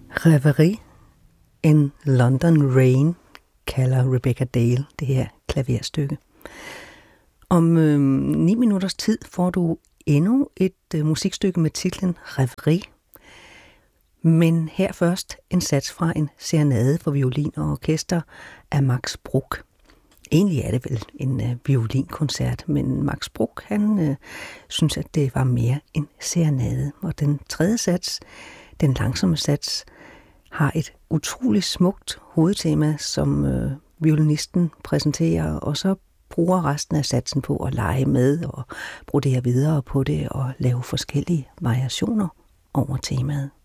Reverie in London Rain kalder Rebecca Dale det her klaverstykke. Om 9 minutters tid får du endnu et musikstykke med titlen Reverie. Men her først en sats fra en serenade for violin og orkester af Max Bruch. Egentlig er det vel en violinkoncert, men Max Bruch han synes, at det var mere en serenade. Og den tredje sats, den langsomme sats, har et utroligt smukt hovedtema, som violinisten præsenterer, og så bruger resten af satsen på at lege med og brodere videre på det og lave forskellige variationer over temaet.